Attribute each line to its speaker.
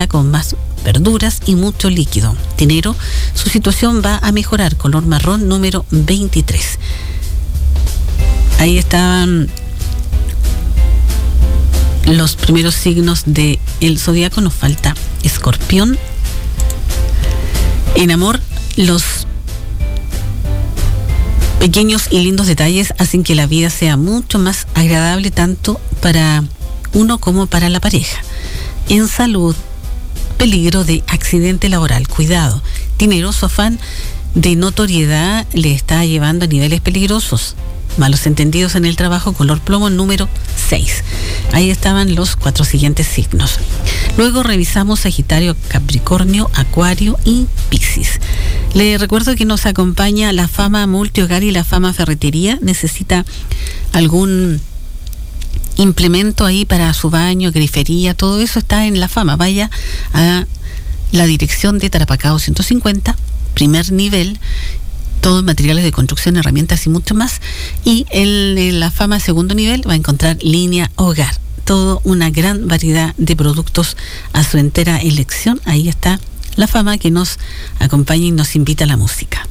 Speaker 1: con más verduras y mucho líquido. Dinero, su situación va a mejorar, color marrón número 23. Ahí estaban los primeros signos del zodiaco. Nos falta Escorpión. En amor, los pequeños y lindos detalles hacen que la vida sea mucho más agradable tanto para uno como para la pareja. En salud, peligro de accidente laboral, cuidado. Dinero, su afán de notoriedad le está llevando a niveles peligrosos. Malos entendidos en el trabajo, color plomo número 6. Ahí estaban los 4 siguientes signos. Luego revisamos Sagitario, Capricornio, Acuario y Piscis. Le recuerdo que nos acompaña la Fama Multihogar y la Fama Ferretería. Necesita algún implemento ahí para su baño, grifería, todo eso está en la Fama. Vaya a la dirección de Tarapacá 150, primer nivel. Todos materiales de construcción, herramientas y mucho más. Y en la Fama segundo nivel va a encontrar línea hogar. Todo una gran variedad de productos a su entera elección. Ahí está la Fama que nos acompaña y nos invita a la música.